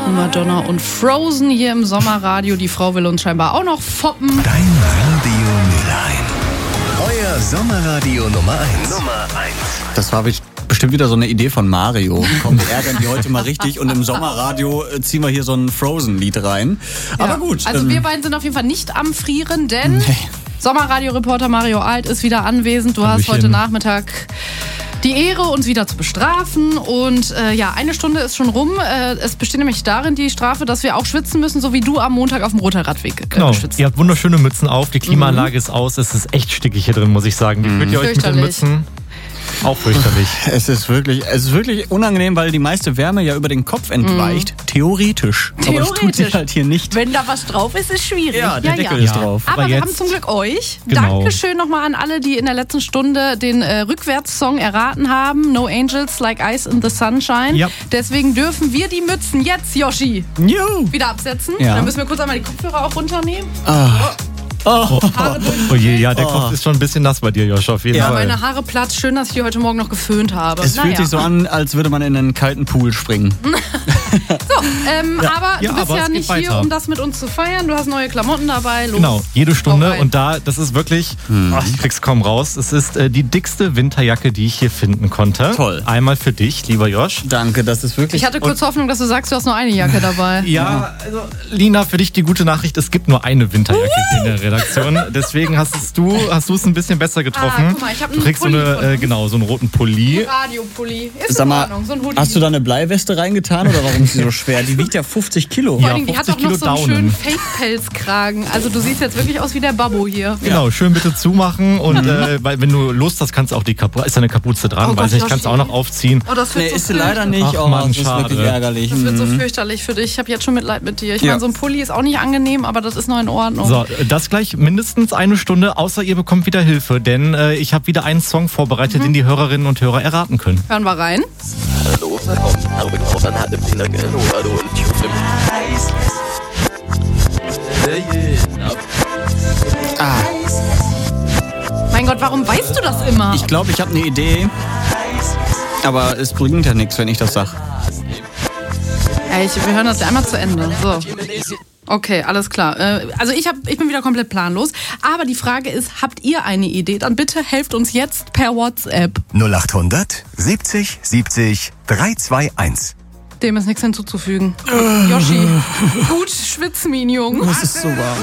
Madonna und Frozen hier im Sommerradio. Die Frau will uns scheinbar auch noch foppen. Dein Radio Mülheim. Euer Sommerradio Nummer 1. Das war bestimmt wieder so eine Idee von Mario. Komm, wir ärgern die heute mal richtig und im Sommerradio ziehen wir hier so ein Frozen-Lied rein. Ja. Aber gut. Also wir beiden sind auf jeden Fall nicht am Frieren, denn Sommerradio-Reporter Mario Alt ist wieder anwesend. Du hast heute Nachmittag die Ehre, uns wieder zu bestrafen. Und eine Stunde ist schon rum. Es besteht nämlich darin, die Strafe, dass wir auch schwitzen müssen, so wie du am Montag auf dem Roter Radweg geschwitzt. Ihr habt wunderschöne Mützen auf, die Klimaanlage ist aus. Es ist echt stickig hier drin, muss ich sagen. Wie fühlt ihr euch mit den Mützen? Auch fürchterlich. Es ist wirklich unangenehm, weil die meiste Wärme ja über den Kopf entweicht. Theoretisch. Aber es tut sich halt hier nicht. Wenn da was drauf ist, ist schwierig. Ja, der Deckel ist drauf. Aber wir haben zum Glück euch. Genau. Dankeschön nochmal an alle, die in der letzten Stunde den Rückwärtssong erraten haben. No Angels Like Ice in the Sunshine. Ja. Deswegen dürfen wir die Mützen jetzt, Yoshi, wieder absetzen. Ja. Dann müssen wir kurz einmal die Kopfhörer auch runternehmen. Haare durch. Oh je, ja, der Kopf ist schon ein bisschen nass bei dir, Josh, auf jeden Fall. Meine Haare platzt. Schön, dass ich die heute Morgen noch geföhnt habe. Es fühlt sich so an, als würde man in einen kalten Pool springen. Aber du bist aber ja es geht nicht hier, weiter. um das mit uns zu feiern. Du hast neue Klamotten dabei. Los. Genau, jede Stunde Hau rein. und das ist wirklich, ich krieg's kaum raus, es ist die dickste Winterjacke, die ich hier finden konnte. Toll. Einmal für dich, lieber Josh. Danke, das ist wirklich... Ich hatte kurz Hoffnung, dass du sagst, du hast nur eine Jacke dabei. Ja, also Lina, für dich die gute Nachricht, es gibt nur eine Winterjacke hier in der Redaktion. Deswegen hast du es ein bisschen besser getroffen. Guck mal, ich hab Du einen kriegst Pulli von uns. so einen roten Pulli. Radiopulli. Ist Sag in mal, Ordnung, so ein Hoodie. hast du da eine Bleiweste reingetan oder warum ist sie so schwer? Die wiegt ja 50 Kilo. Vor allem, die hat 50 auch noch so einen Kilo schönen Daunen. Fake-Pelzkragen. Also du siehst jetzt wirklich aus wie der Babbo hier. Genau, schön bitte zumachen und weil, wenn du Lust hast, kannst du auch ist da eine Kapuze dran, Oh weiß Gott, nicht, kannst du auch noch aufziehen. Oh, das wird Nee, so ist sie leider nicht. Ach, Oh, Mann, das ist schade. wirklich ärgerlich. Das wird so fürchterlich für dich. Ich habe jetzt schon Mitleid mit dir. Ich Ja. meine, so ein Pulli ist auch nicht angenehm, aber das ist noch in Ordnung. So, das gleich mindestens eine Stunde, außer ihr bekommt wieder Hilfe, denn ich habe wieder einen Song vorbereitet, den die Hörerinnen und Hörer erraten können. Hören wir rein. Mein Gott, warum weißt du das immer? Ich glaube, ich habe eine Idee, aber es bringt ja nichts, wenn ich das sage. Wir hören das ja einmal zu Ende. So. Okay, alles klar. Also ich bin wieder komplett planlos. Aber die Frage ist, habt ihr eine Idee? Dann bitte helft uns jetzt per WhatsApp. 0800 70 70 321. Dem ist nichts hinzuzufügen. Yoshi, gut schwitzen, Junge. Das ist so wahr.